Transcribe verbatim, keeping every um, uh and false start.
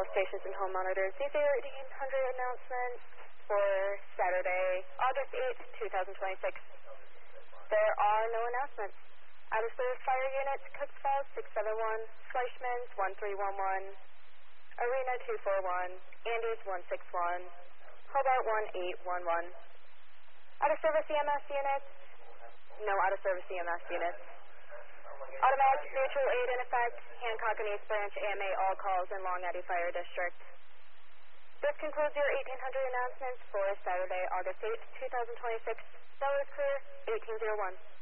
stations and home monitors. These are your eighteen hundred announcements for Saturday, August eighth, twenty twenty-six. There are no announcements. Out of service fire units, Cooks Falls six seven one, Fleischman's one three one one, Arena two four one, Andes one six one, Hobart one eight one one. Out of service E M S units, no out of service E M S units. Automatic mutual aid in effect, Hancock and East Branch A M A all calls in Long Eddy Fire District. This concludes your eighteen hundred announcements for Saturday, August eighth, twenty twenty-six. Bell is clear, eighteen oh one.